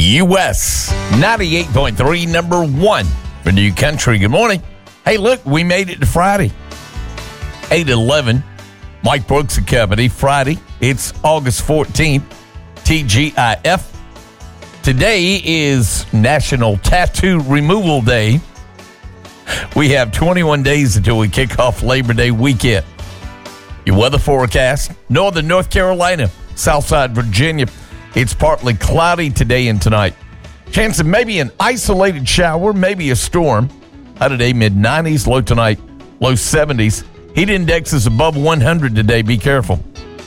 U.S. 98.3, number one for New Country. Good morning. Hey, look, we made it to Friday. 8/11, Mike Brooks and Company. Friday, it's August 14th, TGIF. Today is National Tattoo Removal Day. We have 21 days until we kick off Labor Day weekend. Your weather forecast: northern North Carolina, Southside Virginia. It's partly cloudy today and tonight. Chance of maybe an isolated shower, maybe a storm. High today, mid-90s, low tonight, low 70s. Heat index is above 100 today. Be careful.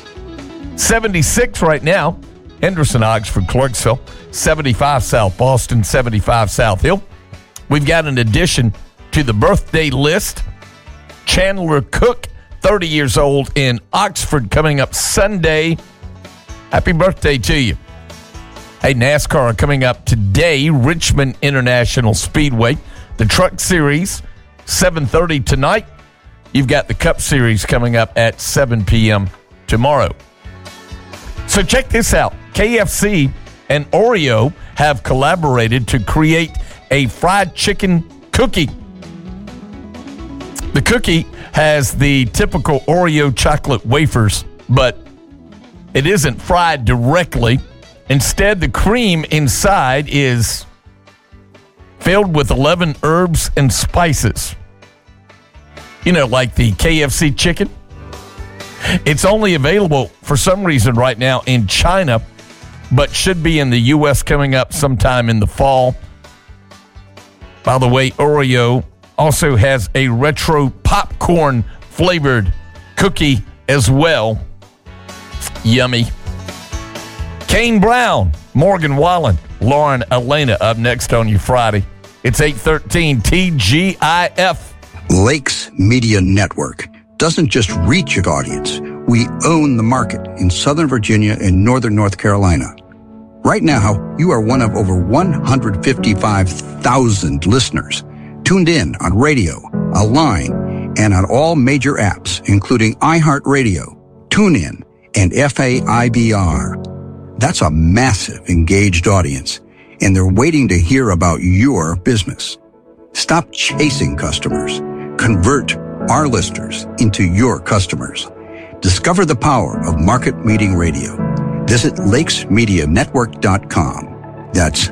76 right now. Henderson, Oxford, Clarksville. 75 South Boston, 75 South Hill. We've got an addition to the birthday list. Chandler Cook, 30 years old, in Oxford, coming up Sunday. Happy birthday to you. Hey, NASCAR coming up today. Richmond International Speedway. The Truck Series, 7:30 tonight. You've got the Cup Series coming up at 7 p.m. tomorrow. So check this out. KFC and Oreo have collaborated to create a fried chicken cookie. The cookie has the typical Oreo chocolate wafers, but it isn't fried directly. Instead, the cream inside is filled with 11 herbs and spices. You know, like the KFC chicken. It's only available for some reason right now in China, but should be in the U.S. coming up sometime in the fall. By the way, Oreo also has a retro popcorn flavored cookie as well. Yummy. Kane Brown, Morgan Wallen, Lauren Elena up next on your Friday. It's 8:13 TGIF. Lakes Media Network doesn't just reach an audience. We own the market in Southern Virginia and Northern North Carolina. Right now, you are one of over 155,000 listeners tuned in on radio, online, and on all major apps, including iHeartRadio, TuneIn, and FAIBR. That's a massive engaged audience, and they're waiting to hear about your business. Stop chasing customers. Convert our listeners into your customers. Discover the power of market meeting radio. Visit lakesmedianetwork.com. That's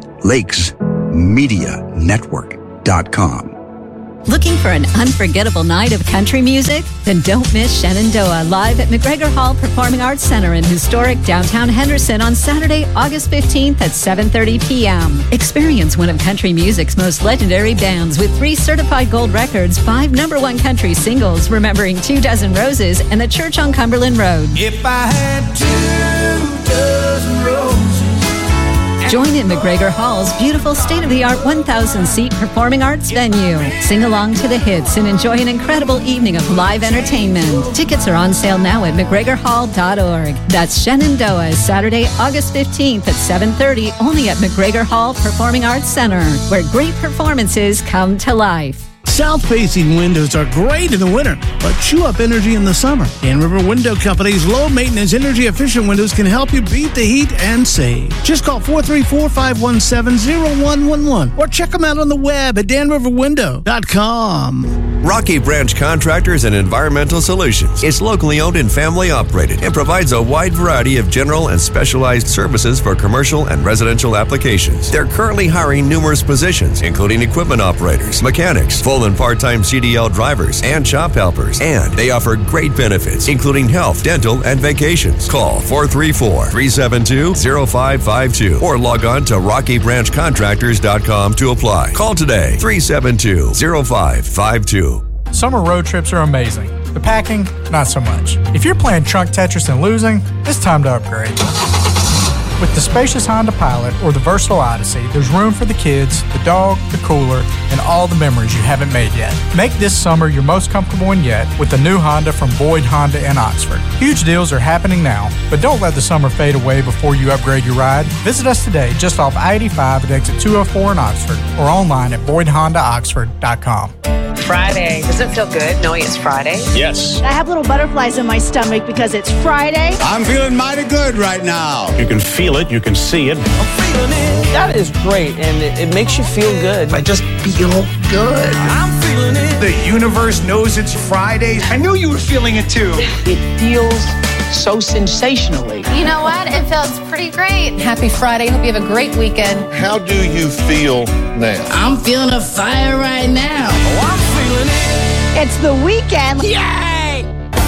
lakesmedianetwork.com. Looking for an unforgettable night of country music? Then don't miss Shenandoah live at McGregor Hall Performing Arts Center in historic downtown Henderson on Saturday, August 15th at 7:30 p.m. Experience one of country music's most legendary bands with 3 certified gold records, 5 #1 country singles, remembering 2 Dozen Roses and The Church on Cumberland Road. If I had 2 dozen roses. Join in McGregor Hall's beautiful state-of-the-art 1,000-seat performing arts venue. Sing along to the hits and enjoy an incredible evening of live entertainment. Tickets are on sale now at McGregorHall.org. That's Shenandoah, Saturday, August 15th at 7:30, only at McGregor Hall Performing Arts Center, where great performances come to life. South-facing windows are great in the winter, but chew up energy in the summer. Dan River Window Company's low-maintenance, energy-efficient windows can help you beat the heat and save. Just call 434-517-0111 or check them out on the web at danriverwindow.com. Rocky Branch Contractors and Environmental Solutions is locally owned and family operated and provides a wide variety of general and specialized services for commercial and residential applications. They're currently hiring numerous positions, including equipment operators, mechanics, full and part-time CDL drivers, and shop helpers. And they offer great benefits, including health, dental, and vacations. Call 434-372-0552 or log on to RockyBranchContractors.com to apply. Call today, 372-0552. Summer road trips are amazing. The packing, not so much. If you're playing trunk Tetris and losing, it's time to upgrade. With the spacious Honda Pilot or the versatile Odyssey, there's room for the kids, the dog, the cooler, and all the memories you haven't made yet. Make this summer your most comfortable one yet with the new Honda from Boyd Honda in Oxford. Huge deals are happening now, but don't let the summer fade away before you upgrade your ride. Visit us today just off I-85 at exit 204 in Oxford or online at BoydHondaOxford.com. Friday. Does it feel good knowing it's Friday? Yes. I have little butterflies in my stomach because it's Friday. I'm feeling mighty good right now. You can feel it. You can see it. I'm feeling it. That is great, and it makes you feel good. I just feel good. I'm feeling it. The universe knows it's Friday. I knew you were feeling it too. It feels so sensationally. You know what? It feels pretty great. Happy Friday. Hope you have a great weekend. How do you feel now? I'm feeling a fire right now. Oh, I'm feeling it. It's the weekend. Yeah!